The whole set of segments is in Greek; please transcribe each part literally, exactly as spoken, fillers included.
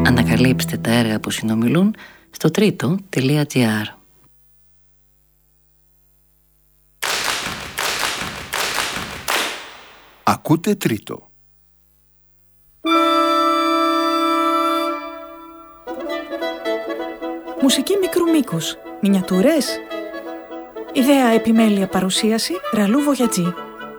Ανακαλύψτε τα έργα που συνομιλούν στο τρίτο τελεία τζι άρ. Ακούτε Τρίτο. Μουσική μικρού μήκους. Μινιατούρες. Ιδέα, επιμέλεια, παρουσίαση Ραλού Βογιατζή.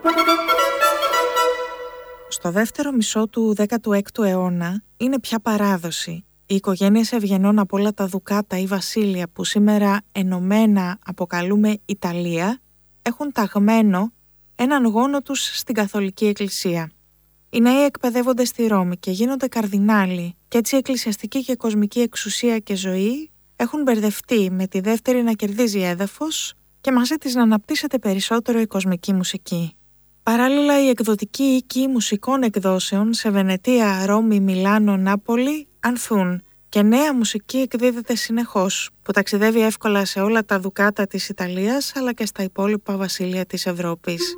Στο δεύτερο μισό του δέκατου έκτου αιώνα είναι πια παράδοση οι οικογένειες ευγενών από όλα τα δουκάτα ή βασίλεια που σήμερα ενωμένα αποκαλούμε Ιταλία έχουν ταγμένο έναν γόνο τους στην Καθολική Εκκλησία. Οι νέοι εκπαιδεύονται στη Ρώμη και γίνονται καρδινάλοι και έτσι η εκκλησιαστική και κοσμική εξουσία και ζωή έχουν μπερδευτεί με τη δεύτερη να κερδίζει έδαφος και μαζί της να αναπτύσσεται περισσότερο η κοσμική μουσική. Παράλληλα, οι εκδοτικοί οίκοι μουσικών εκδόσεων σε Βενετία, Ρώμη, Μιλάνο, Νάπολη ανθούν και νέα μουσική εκδίδεται συνεχώς, που ταξιδεύει εύκολα σε όλα τα δουκάτα της Ιταλίας αλλά και στα υπόλοιπα βασίλεια της Ευρώπης.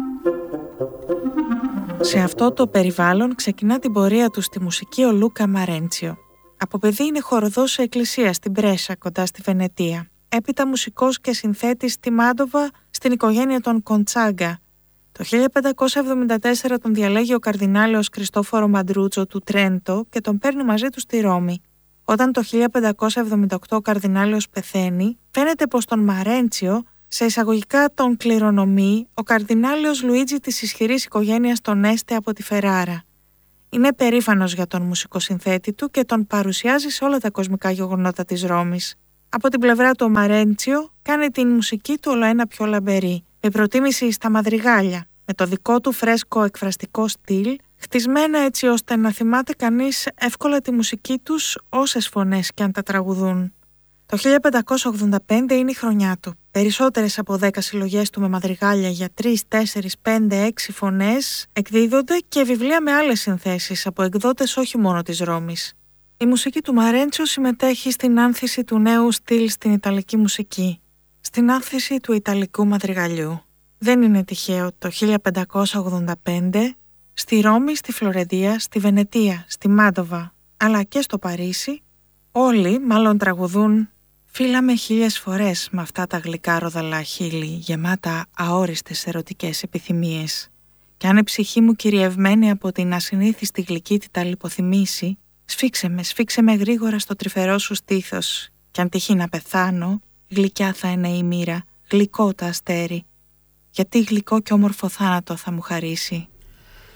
Σε αυτό το περιβάλλον ξεκινά την πορεία του στη μουσική ο Λούκα Μαρέντσιο. Από παιδί είναι χοροδός σε εκκλησία στην Πρέσα κοντά στη Βενετία. Έπειτα μουσικός και συνθέτης στη Μάντοβα στην οικογένεια των Κοντσάγκα. Το χίλια πεντακόσια εβδομήντα τέσσερα τον διαλέγει ο καρδινάλιος Κριστόφορο Μαντρούτσο του Τρέντο και τον παίρνει μαζί του στη Ρώμη. Όταν το χίλια πεντακόσια εβδομήντα οκτώ ο καρδινάλιος πεθαίνει, φαίνεται πως τον Μαρέντσιο, σε εισαγωγικά τον κληρονομεί ο καρδινάλιος Λουίτζι της ισχυρής οικογένειας των Έστε από τη Φεράρα. Είναι περήφανος για τον μουσικοσυνθέτη του και τον παρουσιάζει σε όλα τα κοσμικά γεγονότα της Ρώμης. Από την πλευρά του ο Μαρέντσιο κάνει την μουσική του ολοένα πιο λαμπερή, με προτίμηση στα μαδριγάλια, με το δικό του φρέσκο εκφραστικό στυλ, χτισμένα έτσι ώστε να θυμάται κανείς εύκολα τη μουσική τους όσες φωνές και αν τα τραγουδούν. Το χίλια πεντακόσια ογδόντα πέντε είναι η χρονιά του. Περισσότερες από δέκα συλλογές του με μαδριγάλια για τρεις, τέσσερις, πέντε, έξι φωνές εκδίδονται και βιβλία με άλλες συνθέσεις από εκδότες όχι μόνο της Ρώμης. Η μουσική του Μαρέντσιο συμμετέχει στην άνθηση του νέου στυλ στην Ιταλική μουσική, στην άνθηση του Ιταλικού μαδριγαλιού. Δεν είναι τυχαίο το χίλια πεντακόσια ογδόντα πέντε στη Ρώμη, στη Φλωρεντία, στη Βενετία, στη Μάντοβα, αλλά και στο Παρίσι, όλοι μάλλον τραγουδούν «Φύλαμε χίλιες φορές με αυτά τα γλυκά ροδαλά χείλη, γεμάτα αόριστες ερωτικές επιθυμίες. Κι αν η ψυχή μου κυριευμένη από την ασυνήθιστη γλυκύτητα λιποθυμήσει, σφίξε με, σφίξε με γρήγορα στο τρυφερό σου στήθος. Κι αν τυχεί να πεθάνω, γλυκιά θα είναι η μοίρα, γλυκό τα αστέρι. Γιατί γλυκό και όμορφο θάνατο θα μου χαρίσει».